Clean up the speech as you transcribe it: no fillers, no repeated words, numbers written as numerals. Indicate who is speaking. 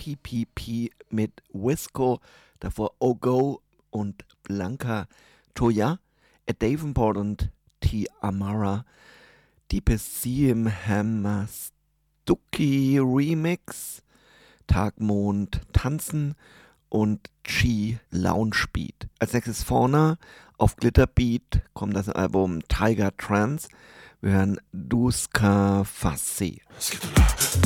Speaker 1: PPP mit Wisco, davor Ogo und Blanca Toya, Ed Davenport und T. Amara, Deepest Sea im Hamastuki Remix, Tag, Mond, Tanzen und Chi Lounge Beat. Als nächstes Fauna auf Glitterbeat kommt das Album Tiger Trance. Wir hören Duska Fassi.